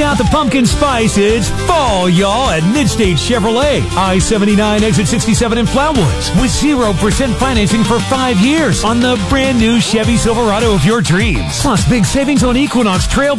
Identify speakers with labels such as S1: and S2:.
S1: out the pumpkin spice. It's fall, y'all, at Midstate Chevrolet. I-79 exit 67 in Flowood. With 0% financing for 5 years on the brand new Chevy Silverado of your dreams. Plus big savings on Equinox Trailblazer